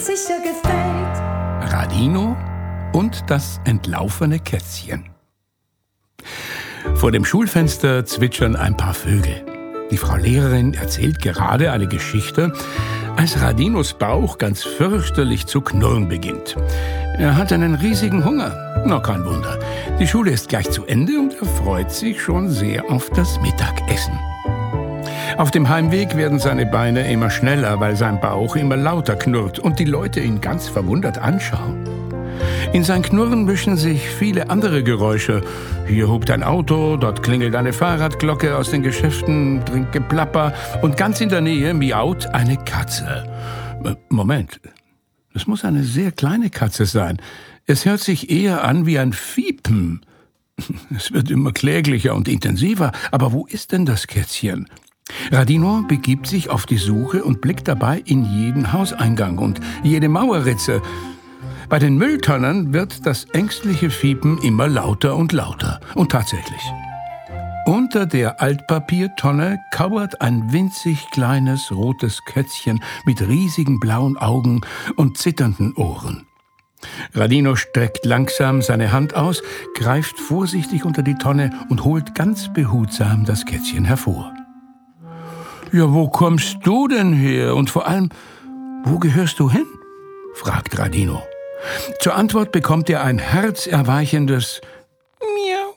sicher gefällt. Radino und das entlaufene Kätzchen. Vor dem Schulfenster zwitschern ein paar Vögel. Die Frau Lehrerin erzählt gerade eine Geschichte, als Radinos Bauch ganz fürchterlich zu knurren beginnt. Er hat einen riesigen Hunger. Na, kein Wunder. Die Schule ist gleich zu Ende und er freut sich schon sehr auf das Mittagessen. Auf dem Heimweg werden seine Beine immer schneller, weil sein Bauch immer lauter knurrt und die Leute ihn ganz verwundert anschauen. In sein Knurren mischen sich viele andere Geräusche. Hier hupt ein Auto, dort klingelt eine Fahrradglocke, aus den Geschäften dringt Geplapper und ganz in der Nähe miaut eine Katze. Moment, es muss eine sehr kleine Katze sein. Es hört sich eher an wie ein Fiepen. Es wird immer kläglicher und intensiver. Aber wo ist denn das Kätzchen? Radino begibt sich auf die Suche und blickt dabei in jeden Hauseingang und jede Mauerritze. Bei den Mülltonnen wird das ängstliche Fiepen immer lauter und lauter. Und tatsächlich. Unter der Altpapiertonne kauert ein winzig kleines rotes Kätzchen mit riesigen blauen Augen und zitternden Ohren. Radino streckt langsam seine Hand aus, greift vorsichtig unter die Tonne und holt ganz behutsam das Kätzchen hervor. »Ja, wo kommst du denn her? Und vor allem, wo gehörst du hin?« fragt Radino. Zur Antwort bekommt er ein herzerweichendes Miau.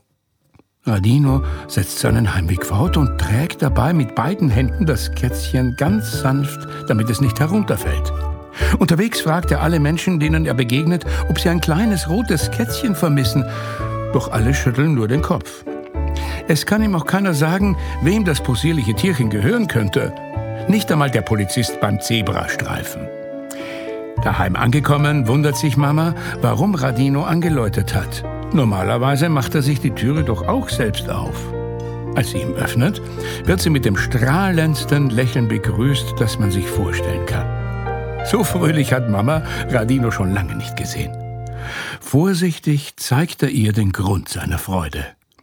Radino setzt seinen Heimweg fort und trägt dabei mit beiden Händen das Kätzchen ganz sanft, damit es nicht herunterfällt. Unterwegs fragt er alle Menschen, denen er begegnet, ob sie ein kleines rotes Kätzchen vermissen. Doch alle schütteln nur den Kopf. Es kann ihm auch keiner sagen, wem das possierliche Tierchen gehören könnte. Nicht einmal der Polizist beim Zebrastreifen. Daheim angekommen, wundert sich Mama, warum Radino angeläutet hat. Normalerweise macht er sich die Türe doch auch selbst auf. Als sie ihm öffnet, wird sie mit dem strahlendsten Lächeln begrüßt, das man sich vorstellen kann. So fröhlich hat Mama Radino schon lange nicht gesehen. Vorsichtig zeigt er ihr den Grund seiner Freude.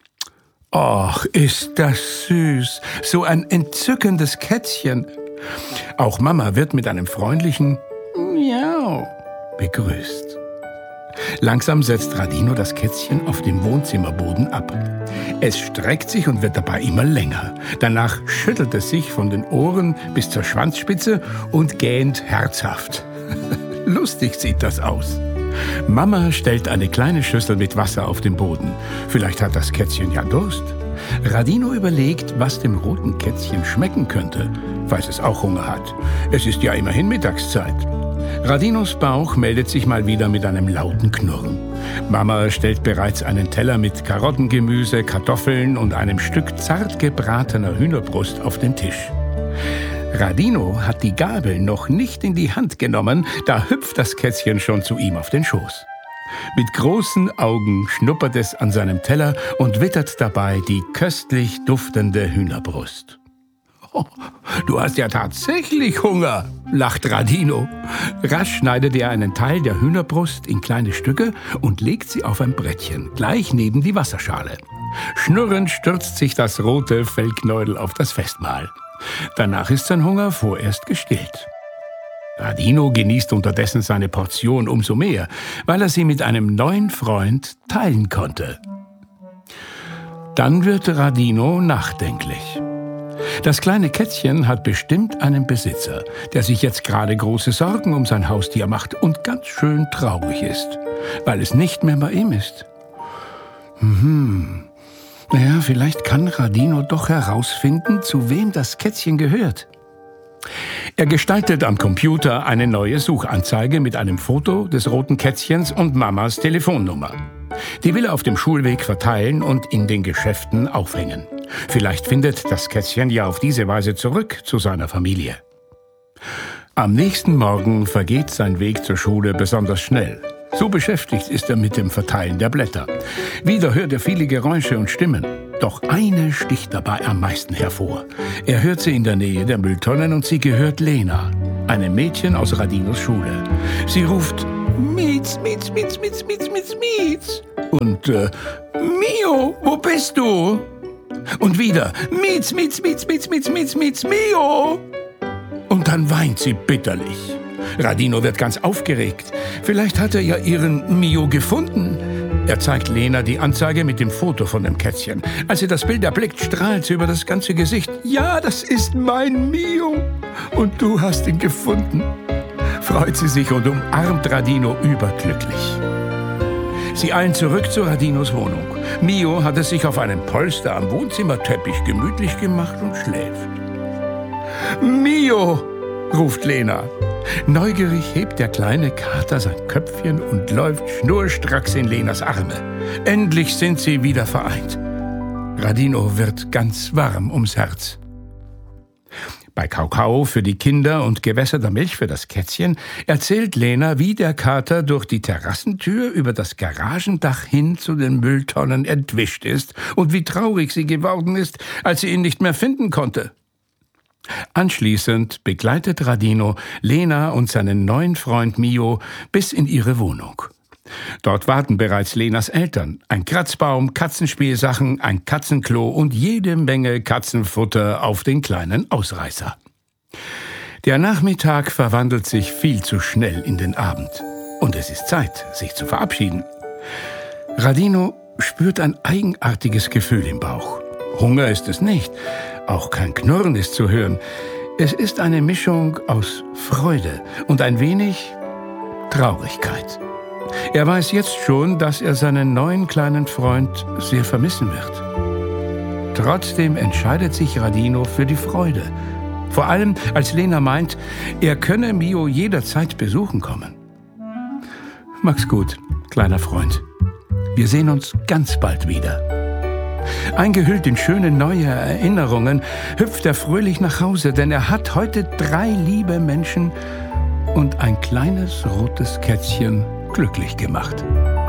»Och, ist das süß! So ein entzückendes Kätzchen!« Auch Mama wird mit einem freundlichen Miau begrüßt. Langsam setzt Radino das Kätzchen auf dem Wohnzimmerboden ab. Es streckt sich und wird dabei immer länger. Danach schüttelt es sich von den Ohren bis zur Schwanzspitze und gähnt herzhaft. Lustig sieht das aus. Mama stellt eine kleine Schüssel mit Wasser auf den Boden. Vielleicht hat das Kätzchen ja Durst. Radino überlegt, was dem roten Kätzchen schmecken könnte, falls es auch Hunger hat. Es ist ja immerhin Mittagszeit. Radinos Bauch meldet sich mal wieder mit einem lauten Knurren. Mama stellt bereits einen Teller mit Karottengemüse, Kartoffeln und einem Stück zart gebratener Hühnerbrust auf den Tisch. Radino hat die Gabel noch nicht in die Hand genommen, da hüpft das Kätzchen schon zu ihm auf den Schoß. Mit großen Augen schnuppert es an seinem Teller und wittert dabei die köstlich duftende Hühnerbrust. »Oh, du hast ja tatsächlich Hunger«, lacht Radino. Rasch schneidet er einen Teil der Hühnerbrust in kleine Stücke und legt sie auf ein Brettchen, gleich neben die Wasserschale. Schnurrend stürzt sich das rote Fellknäudel auf das Festmahl. Danach ist sein Hunger vorerst gestillt. Radino genießt unterdessen seine Portion umso mehr, weil er sie mit einem neuen Freund teilen konnte. Dann wird Radino nachdenklich. Das kleine Kätzchen hat bestimmt einen Besitzer, der sich jetzt gerade große Sorgen um sein Haustier macht und ganz schön traurig ist, weil es nicht mehr bei ihm ist. Naja, vielleicht kann Radino doch herausfinden, zu wem das Kätzchen gehört. Er gestaltet am Computer eine neue Suchanzeige mit einem Foto des roten Kätzchens und Mamas Telefonnummer. Die will er auf dem Schulweg verteilen und in den Geschäften aufhängen. Vielleicht findet das Kätzchen ja auf diese Weise zurück zu seiner Familie. Am nächsten Morgen vergeht sein Weg zur Schule besonders schnell. So beschäftigt ist er mit dem Verteilen der Blätter. Wieder hört er viele Geräusche und Stimmen. Doch eine sticht dabei am meisten hervor. Er hört sie in der Nähe der Mülltonnen und sie gehört Lena, einem Mädchen aus Radinos Schule. Sie ruft Mietz, Mietz, Mietz, Mietz, Mietz, Mietz, Mietz. Und Mio, wo bist du? Und wieder Mietz, Mietz, Mietz, Mietz, Mietz, Mietz, Mietz, Mio. Und dann weint sie bitterlich. Radino wird ganz aufgeregt. Vielleicht hat er ja ihren Mio gefunden. Er zeigt Lena die Anzeige mit dem Foto von dem Kätzchen. Als sie das Bild erblickt, strahlt sie über das ganze Gesicht. Ja, das ist mein Mio. Und du hast ihn gefunden. Freut sie sich und umarmt Radino überglücklich. Sie eilen zurück zu Radinos Wohnung. Mio hat es sich auf einem Polster am Wohnzimmerteppich gemütlich gemacht und schläft. Mio, ruft Lena. Neugierig hebt der kleine Kater sein Köpfchen und läuft schnurstracks in Lenas Arme. Endlich sind sie wieder vereint. Radino wird ganz warm ums Herz. Bei Kakao für die Kinder und gewässerter Milch für das Kätzchen erzählt Lena, wie der Kater durch die Terrassentür über das Garagendach hin zu den Mülltonnen entwischt ist und wie traurig sie geworden ist, als sie ihn nicht mehr finden konnte. Anschließend begleitet Radino Lena und seinen neuen Freund Mio bis in ihre Wohnung. Dort warten bereits Lenas Eltern. Ein Kratzbaum, Katzenspielsachen, ein Katzenklo und jede Menge Katzenfutter auf den kleinen Ausreißer. Der Nachmittag verwandelt sich viel zu schnell in den Abend. Und es ist Zeit, sich zu verabschieden. Radino spürt ein eigenartiges Gefühl im Bauch. Hunger ist es nicht. Auch kein Knurren ist zu hören. Es ist eine Mischung aus Freude und ein wenig Traurigkeit. Er weiß jetzt schon, dass er seinen neuen kleinen Freund sehr vermissen wird. Trotzdem entscheidet sich Radino für die Freude. Vor allem, als Lena meint, er könne Mio jederzeit besuchen kommen. Mach's gut, kleiner Freund. Wir sehen uns ganz bald wieder. Eingehüllt in schöne neue Erinnerungen hüpft er fröhlich nach Hause, denn er hat heute 3 liebe Menschen und ein kleines rotes Kätzchen glücklich gemacht.